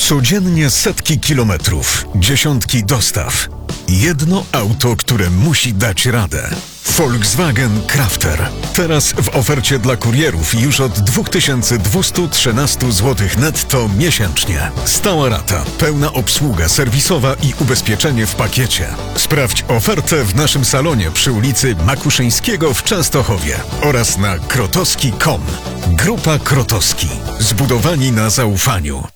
Codziennie setki kilometrów, dziesiątki dostaw. Jedno auto, które musi dać radę. Volkswagen Crafter. Teraz w ofercie dla kurierów już od 2213 zł netto miesięcznie. Stała rata, pełna obsługa serwisowa i ubezpieczenie w pakiecie. Sprawdź ofertę w naszym salonie przy ulicy Makuszyńskiego w Częstochowie oraz na krotowski.com. Grupa Krotowski. Zbudowani na zaufaniu.